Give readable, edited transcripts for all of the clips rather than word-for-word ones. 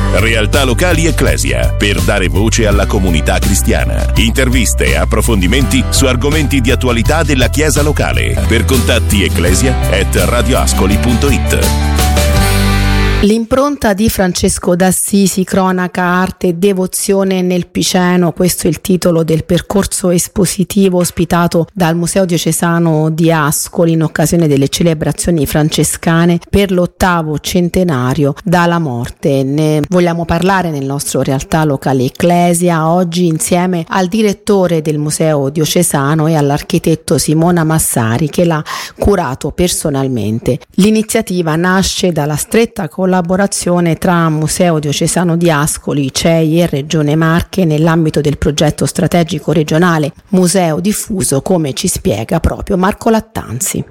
Realtà locali Ecclesia, per dare voce alla comunità cristiana. Interviste e approfondimenti su argomenti di attualità della Chiesa locale. Per contatti ecclesia@radioascoli.it. L'impronta di Francesco d'Assisi, cronaca, arte e devozione nel Piceno, questo è il titolo del percorso espositivo ospitato dal Museo Diocesano di Ascoli in occasione delle celebrazioni francescane per l'8° centenario dalla morte. Ne vogliamo parlare nel nostro Realtà Locale Ecclesia oggi insieme al direttore del Museo Diocesano e all'architetto Simona Massari, che l'ha curato personalmente. L'iniziativa nasce dalla stretta collaborazione tra Museo Diocesano di Ascoli, CEI e Regione Marche nell'ambito del progetto strategico regionale Museo Diffuso, come ci spiega proprio Marco Lattanzi.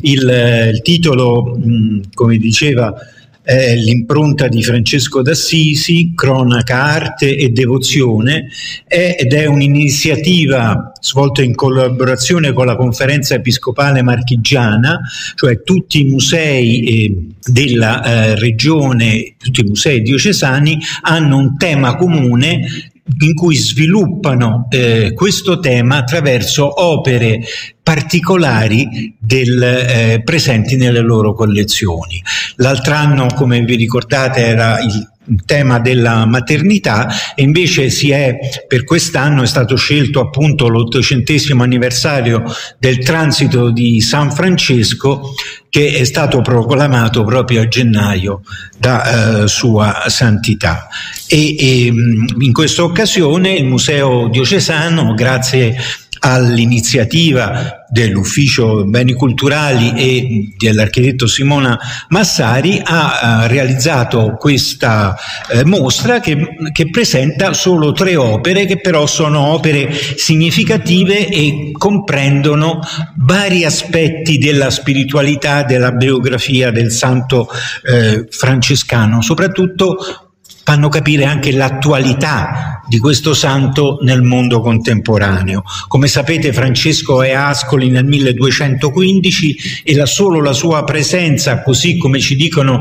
Il titolo, come diceva, è l'impronta di Francesco d'Assisi, cronaca, arte e devozione, ed è un'iniziativa svolta in collaborazione con la Conferenza Episcopale Marchigiana, cioè tutti i musei della regione, tutti i musei diocesani hanno un tema comune in cui sviluppano questo tema attraverso opere particolari presenti nelle loro collezioni. L'altro anno, come vi ricordate, era il tema della maternità, e invece per quest'anno è stato scelto appunto l'800° anniversario del transito di San Francesco, che è stato proclamato proprio a gennaio da Sua Santità. E in questa occasione il Museo Diocesano, grazie all'iniziativa dell'Ufficio Beni Culturali e dell'architetto Simona Massari, ha realizzato questa mostra che presenta solo 3 opere, che però sono opere significative e comprendono vari aspetti della spiritualità, della biografia del santo francescano. Soprattutto fanno capire anche l'attualità di questo santo nel mondo contemporaneo. Come sapete, Francesco è a Ascoli nel 1215 e solo la sua presenza, così come ci dicono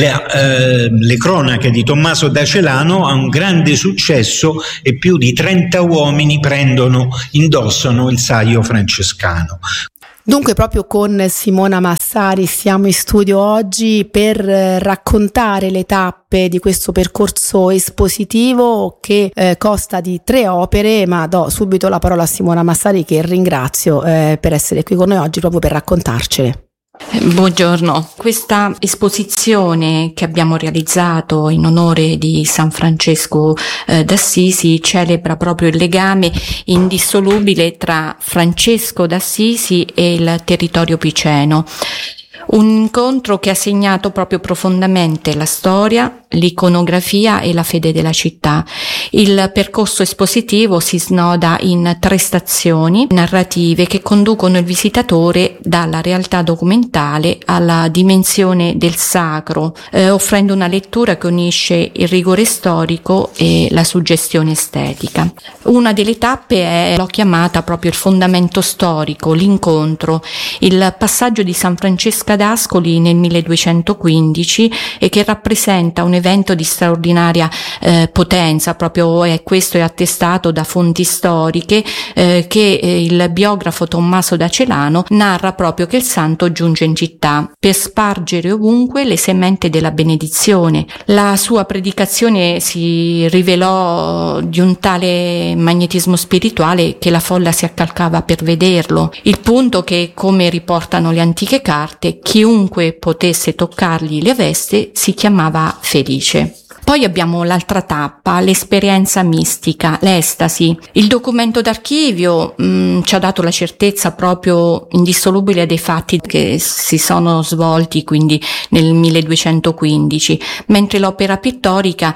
le cronache di Tommaso da Celano, ha un grande successo e più di 30 uomini indossano il saio francescano. Dunque proprio con Simona Massari siamo in studio oggi per raccontare le tappe di questo percorso espositivo che consta di 3 opere, ma do subito la parola a Simona Massari, che ringrazio per essere qui con noi oggi proprio per raccontarcele. Buongiorno, questa esposizione che abbiamo realizzato in onore di San Francesco d'Assisi celebra proprio il legame indissolubile tra Francesco d'Assisi e il territorio piceno. Un incontro che ha segnato proprio profondamente la storia, l'iconografia e la fede della città. Il percorso espositivo si snoda in 3 stazioni narrative che conducono il visitatore dalla realtà documentale alla dimensione del sacro, offrendo una lettura che unisce il rigore storico e la suggestione estetica. Una delle tappe l'ho chiamata proprio il fondamento storico, l'incontro, il passaggio di San Francesco d'Ascoli nel 1215 e che rappresenta un evento di straordinaria potenza. Proprio questo è attestato da fonti storiche che il biografo Tommaso da Celano narra proprio che il santo giunge in città per spargere ovunque le sementi della benedizione. La sua predicazione si rivelò di un tale magnetismo spirituale che la folla si accalcava per vederlo. Il punto che, come riportano le antiche carte, chiunque potesse toccargli le vesti si chiamava felice. Poi abbiamo l'altra tappa, l'esperienza mistica, l'estasi. Il documento d'archivio ci ha dato la certezza proprio indissolubile dei fatti che si sono svolti quindi nel 1215, mentre l'opera pittorica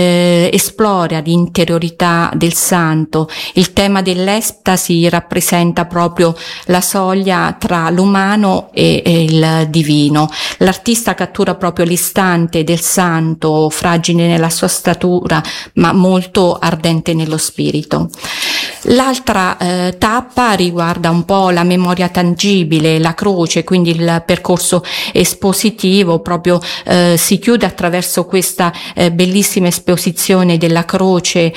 esplora l'interiorità del santo. Il tema dell'estasi rappresenta proprio la soglia tra l'umano e il divino. L'artista cattura proprio l'istante del santo fragile vigile nella sua statura, ma molto ardente nello spirito. L'altra tappa riguarda un po' la memoria tangibile, la croce, quindi il percorso espositivo proprio si chiude attraverso questa bellissima esposizione della croce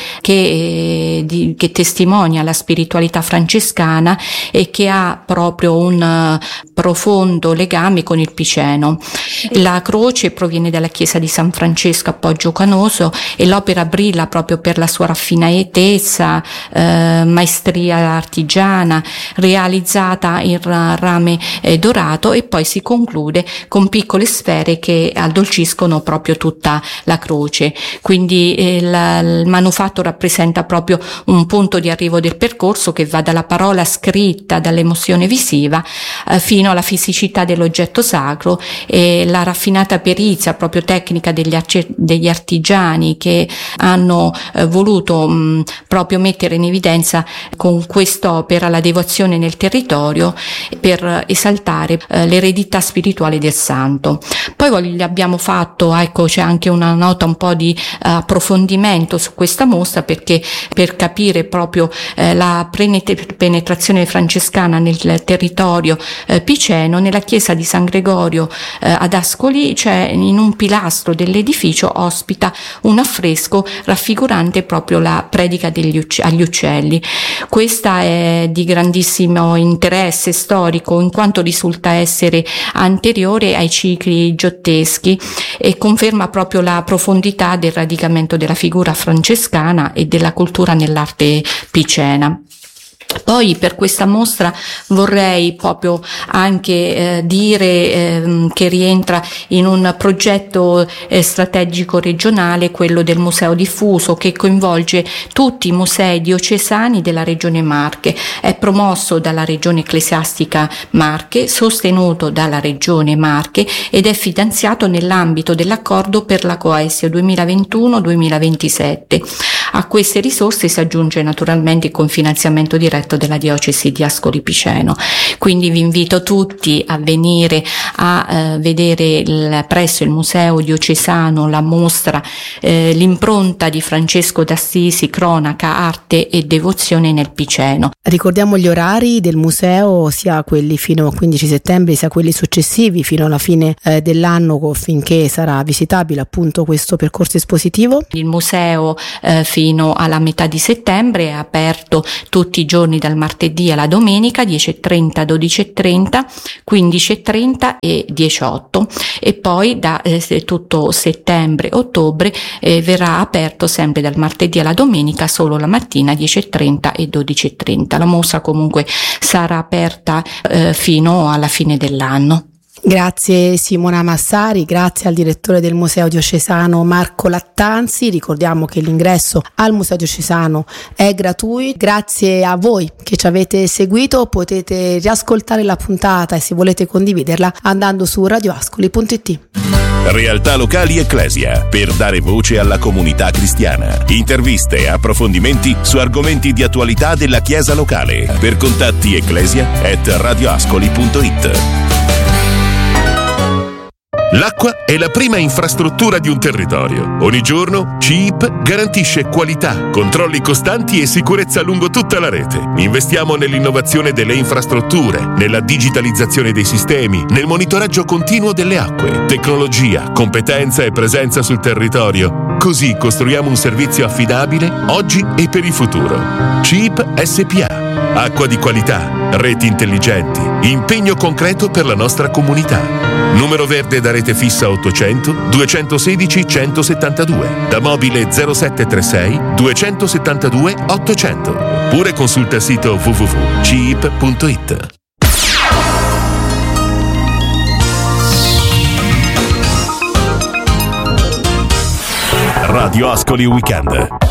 che testimonia la spiritualità francescana e che ha proprio un profondo legame con il Piceno. La croce proviene dalla chiesa di San Francesco a Poggio Canoso e l'opera brilla proprio per la sua raffinatezza, maestria artigiana, realizzata in rame dorato, e poi si conclude con piccole sfere che addolciscono proprio tutta la croce. Quindi il manufatto rappresenta proprio un punto di arrivo del percorso che va dalla parola scritta, dall'emozione visiva, fino alla fisicità dell'oggetto sacro e la raffinata perizia proprio tecnica degli artigiani che hanno voluto proprio mettere in evidenza con quest'opera la devozione nel territorio per esaltare l'eredità spirituale del santo. Poi abbiamo fatto, c'è anche una nota un po' di approfondimento su questa mostra, perché per capire proprio la penetrazione francescana nel territorio piceno, nella chiesa di San Gregorio ad Ascoli c'è, in un pilastro dell'edificio ospita un affresco raffigurante proprio la predica agli uccelli. Questa è di grandissimo interesse storico in quanto risulta essere anteriore ai cicli giotteschi e conferma proprio la profondità del radicamento della figura francescana e della cultura nell'arte picena. Poi per questa mostra vorrei proprio anche dire che rientra in un progetto strategico regionale, quello del Museo Diffuso, che coinvolge tutti i musei diocesani della Regione Marche. È promosso dalla Regione Ecclesiastica Marche, sostenuto dalla Regione Marche ed è finanziato nell'ambito dell'accordo per la Coesio 2021-2027. A queste risorse si aggiunge naturalmente il confinanziamento diretto della diocesi di Ascoli Piceno. Quindi vi invito tutti a venire a vedere presso il Museo Diocesano la mostra l'impronta di Francesco d'Assisi, cronaca, arte e devozione nel Piceno. Ricordiamo gli orari del museo, sia quelli fino al 15 settembre sia quelli successivi fino alla fine dell'anno, finché sarà visitabile appunto questo percorso espositivo. Il museo fino alla metà di settembre è aperto tutti i giorni dal martedì alla domenica, 10:30, 12:30, 15:30 e 18, e poi da tutto settembre-ottobre verrà aperto sempre dal martedì alla domenica, solo la mattina, 10:30 e 12:30. La mostra comunque sarà aperta fino alla fine dell'anno. Grazie Simona Massari, grazie al direttore del Museo Diocesano Marco Lattanzi. Ricordiamo che l'ingresso al Museo Diocesano è gratuito. Grazie a voi che ci avete seguito, potete riascoltare la puntata e se volete condividerla andando su radioascoli.it. Realtà locali Ecclesia, per dare voce alla comunità cristiana. Interviste e approfondimenti su argomenti di attualità della Chiesa locale. Per contatti ecclesia@radioascoli.it. L'acqua è la prima infrastruttura di un territorio. Ogni giorno CIP garantisce qualità, controlli costanti e sicurezza lungo tutta la rete. Investiamo nell'innovazione delle infrastrutture, nella digitalizzazione dei sistemi, nel monitoraggio continuo delle acque. Tecnologia, competenza e presenza sul territorio. Così costruiamo un servizio affidabile oggi e per il futuro. CIP SPA. Acqua di qualità, reti intelligenti, impegno concreto per la nostra comunità. Numero verde da rete fissa 800 216 172, da mobile 0736 272 800, oppure consulta il sito www.ciip.it. Radio Ascoli Weekend.